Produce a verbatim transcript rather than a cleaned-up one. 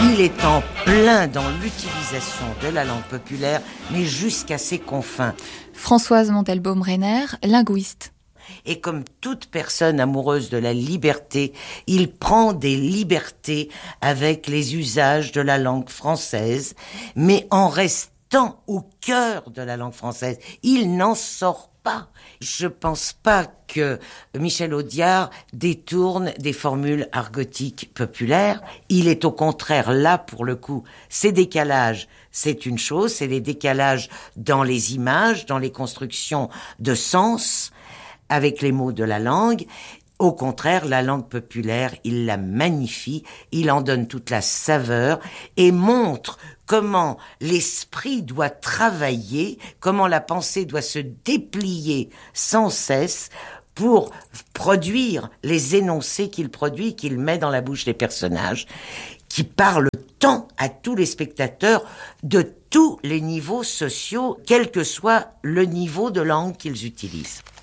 Il est en plein dans l'utilisation de la langue populaire, mais jusqu'à ses confins. Françoise Montelbaum-Reiner, linguiste. Et comme toute personne amoureuse de la liberté, il prend des libertés avec les usages de la langue française, mais en restant au cœur de la langue française. Il n'en sort pas. Je pense pas que Michel Audiard détourne des formules argotiques populaires. Il est au contraire là, pour le coup, ces décalages, c'est une chose, c'est les décalages dans les images, dans les constructions de sens, avec les mots de la langue. Au contraire, la langue populaire, il la magnifie, il en donne toute la saveur et montre comment l'esprit doit travailler, comment la pensée doit se déplier sans cesse pour produire les énoncés qu'il produit, qu'il met dans la bouche des personnages, qui parlent tant à tous les spectateurs de tous les niveaux sociaux, quel que soit le niveau de langue qu'ils utilisent.